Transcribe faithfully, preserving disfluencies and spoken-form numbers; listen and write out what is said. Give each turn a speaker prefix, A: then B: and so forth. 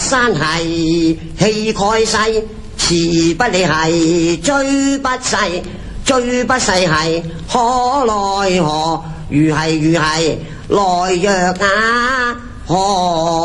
A: 山係氣蓋世，詞不理係追不逝，追不逝係可奈何？如係如係來若啊何？